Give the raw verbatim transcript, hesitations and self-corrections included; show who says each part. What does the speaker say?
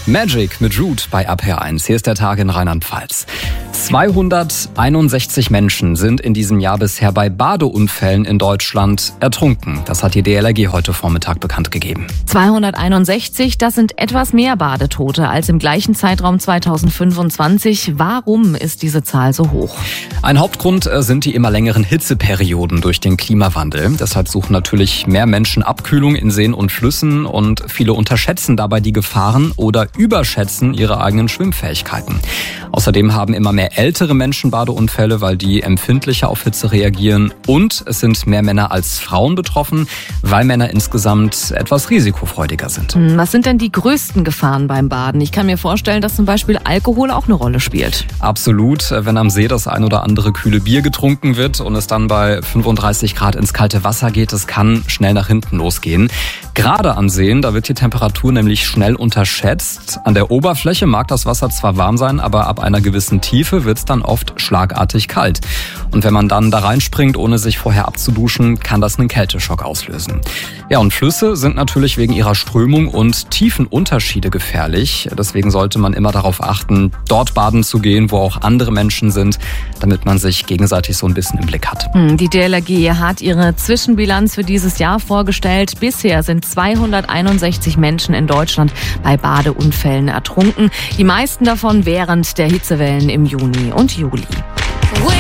Speaker 1: Magic mit Root bei R P R eins. Hier ist der Tag in Rheinland-Pfalz. zweihunderteinundsechzig Menschen sind in diesem Jahr bisher bei Badeunfällen in Deutschland ertrunken. Das hat die D L R G heute Vormittag bekannt gegeben.
Speaker 2: zweihunderteinundsechzig, das sind etwas mehr Badetote als im gleichen Zeitraum zweitausendfünfundzwanzig. Warum ist diese Zahl so hoch?
Speaker 1: Ein Hauptgrund sind die immer längeren Hitzeperioden durch den Klimawandel. Deshalb suchen natürlich mehr Menschen Abkühlung in Seen und Flüssen und viele unterschätzen dabei die Gefahren oder überschätzen ihre eigenen Schwimmfähigkeiten. Außerdem haben immer mehr ältere Menschen Badeunfälle, weil die empfindlicher auf Hitze reagieren. Und es sind mehr Männer als Frauen betroffen, weil Männer insgesamt etwas risikofreudiger sind.
Speaker 2: Was sind denn die größten Gefahren beim Baden? Ich kann mir vorstellen, dass zum Beispiel Alkohol auch eine Rolle spielt.
Speaker 1: Absolut. Wenn am See das ein oder andere kühle Bier getrunken wird und es dann bei fünfunddreißig Grad ins kalte Wasser geht, das kann schnell nach hinten losgehen. Gerade an Seen, da wird die Temperatur nämlich schnell unterschätzt. An der Oberfläche mag das Wasser zwar warm sein, aber ab einer gewissen Tiefe wird es dann oft schlagartig kalt. Und wenn man dann da reinspringt, ohne sich vorher abzuduschen, kann das einen Kälteschock auslösen. Ja, und Flüsse sind natürlich wegen ihrer Strömung und Tiefenunterschiede gefährlich. Deswegen sollte man immer darauf achten, dort baden zu gehen, wo auch andere Menschen sind, damit man sich gegenseitig so ein bisschen im Blick hat.
Speaker 2: Die D L R G hat ihre Zwischenbilanz für dieses Jahr vorgestellt. Bisher sind zweihunderteinundsechzig Menschen in Deutschland bei Badeunfällen ertrunken. Die meisten davon während der Hitzewellen im Juni und Juli.